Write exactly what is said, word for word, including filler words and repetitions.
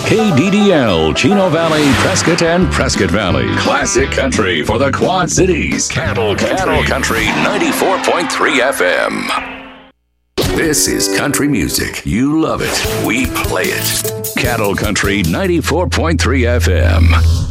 K D D L, Chino Valley, Prescott, and Prescott Valley. Classic country for the Quad Cities. Cattle Country, Cattle Country ninety-four point three F M. This is country music. You love it. We play it. Cattle Country ninety-four point three F M.